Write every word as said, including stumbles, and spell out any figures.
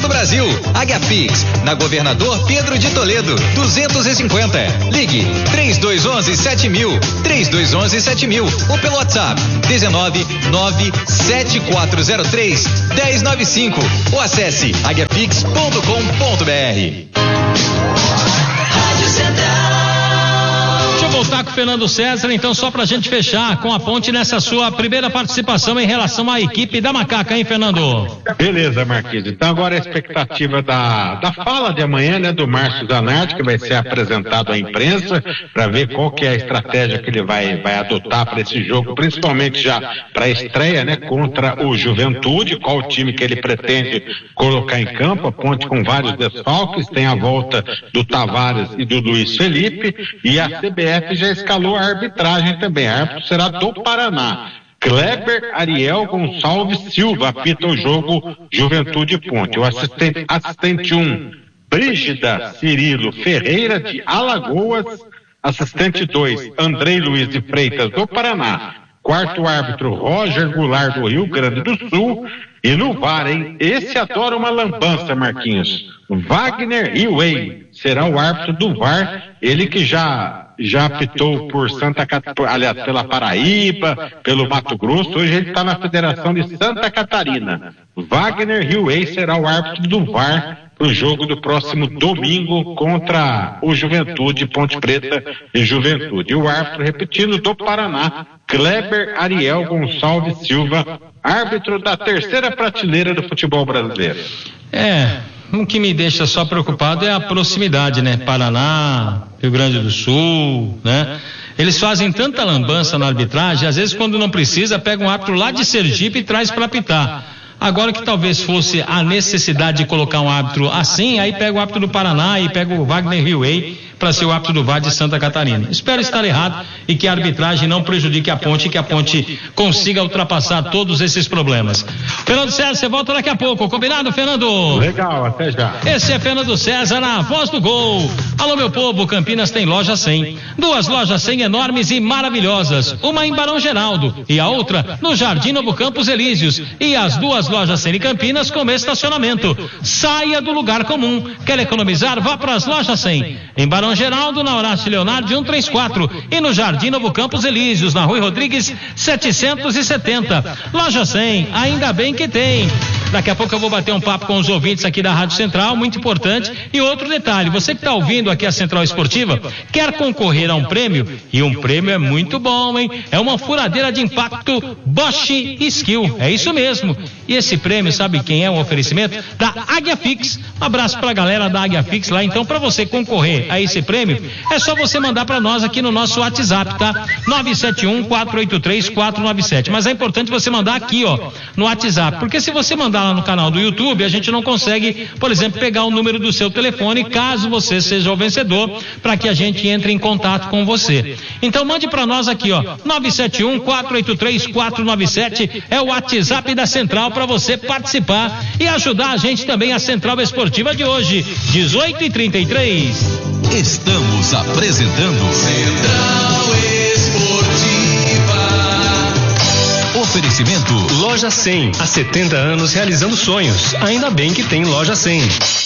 do Brasil. Águiapix, na Governador Pedro de Toledo, duzentos e cinquenta. Ligue três dois um um sete mil, três dois um um sete mil ou pelo WhatsApp dezenove nove sete quatro zero três um zero nove cinco ou acesse águiapix ponto com ponto br. Rádio Central. Deixa eu voltar com o Fernando César, então, só pra gente fechar com a ponte nessa sua primeira participação em relação à equipe da Macaca, hein, Fernando? Beleza, Marquinhos. Então agora a expectativa da, da fala de amanhã, né, do Márcio Zanardi, que vai ser apresentado à imprensa, para ver qual que é a estratégia que ele vai, vai adotar para esse jogo, principalmente já para a estreia, né, contra o Juventude, qual o time que ele pretende colocar em campo. A ponte com vários desfalques, tem a volta do Tavares e do Luiz Felipe, e a C B F já escalou a arbitragem também. A árbitro será do Paraná. Kleber Ariel Gonçalves Silva apita o jogo Juventude Ponte. O assistente, assistente um, Brígida Cirilo Ferreira de Alagoas. Assistente dois, Andrei Luiz de Freitas do Paraná. Quarto árbitro, Roger Goulart do Rio Grande do Sul. E no V A R, hein? Esse adora uma lambança, Marquinhos. Wagner Iway será o árbitro do V A R. Ele que já já apitou por Santa Catarina, aliás, pela Paraíba, pelo Mato Grosso. Hoje ele está na Federação de Santa Catarina. Wagner Iway será o árbitro do V A R para o jogo do próximo domingo contra o Juventude, Ponte Preta e Juventude. E o árbitro, repetindo, do Paraná, Kleber Ariel Gonçalves Silva, árbitro da terceira prateleira do futebol brasileiro. É, o que me deixa só preocupado é a proximidade, né? Paraná, Rio Grande do Sul, né? Eles fazem tanta lambança na arbitragem, às vezes quando não precisa, pega um árbitro lá de Sergipe e traz para apitar. Agora que talvez fosse a necessidade de colocar um árbitro assim, aí pega o árbitro do Paraná e pega o Wagner Iway para ser o árbitro do V A R de Santa Catarina. Espero estar errado e que a arbitragem não prejudique a ponte e que a ponte consiga ultrapassar todos esses problemas. Fernando César, você volta daqui a pouco, combinado, Fernando? Legal, até já. Esse é Fernando César na Voz do Gol. Alô, meu povo, Campinas tem loja cem. Duas lojas cem enormes e maravilhosas. Uma em Barão Geraldo e a outra no Jardim Novo Campos Elíseos. E as duas lojas cem em Campinas com estacionamento. Saia do lugar comum. Quer economizar? Vá para as lojas cem. Em Barão Geraldo, na Horácio Leonardo cento e trinta e quatro e no Jardim Novo Campos Elíseos, na Rui Rodrigues setecentos e setenta. Loja cem, ainda bem que tem. Daqui a pouco eu vou bater um papo com os ouvintes aqui da Rádio Central, muito importante. E outro detalhe, você que está ouvindo aqui a Central Esportiva, quer concorrer a um prêmio? E um prêmio é muito bom, hein? É uma furadeira de impacto Bosch Skill, é isso mesmo. E esse prêmio, sabe quem é o oferecimento? Da Águiapix. Um abraço pra galera da Águiapix lá. Então, para você concorrer a esse prêmio, é só você mandar para nós aqui no nosso WhatsApp, tá? nove sete um, quatro oito três, quatro nove sete. Mas é importante você mandar aqui, ó, no WhatsApp, porque se você mandar lá no canal do YouTube, a gente não consegue, por exemplo, pegar o número do seu telefone, caso você seja o vencedor, para que a gente entre em contato com você. Então mande para nós aqui, ó, nove sete um, quatro oito três, quatro nove sete, é o WhatsApp da Central para você participar e ajudar a gente também, a Central Esportiva de hoje, dezoito e trinta e três. Estamos apresentando Central Esportiva. Oferecimento Loja cem, há setenta anos realizando sonhos. Ainda bem que tem Loja cem.